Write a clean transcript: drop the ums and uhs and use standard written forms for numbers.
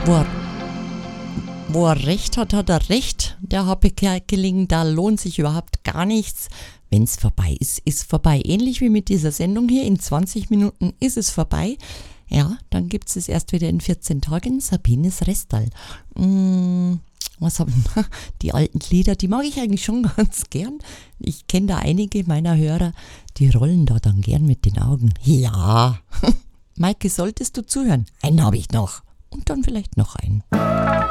Wo er, wo er recht hat, hat er recht. Der Happy Kerkeling, da lohnt sich überhaupt gar nichts. Wenn es vorbei ist, ist vorbei. Ähnlich wie mit dieser Sendung hier. In 20 Minuten ist es vorbei. Ja, dann gibt es erst wieder in 14 Tagen Sabines Restal. Was haben die alten Lieder, die mag ich eigentlich schon ganz gern. Ich kenne da einige meiner Hörer, die rollen da dann gern mit den Augen. Ja, Maike, solltest du zuhören? Einen habe ich noch. Und dann vielleicht noch einen.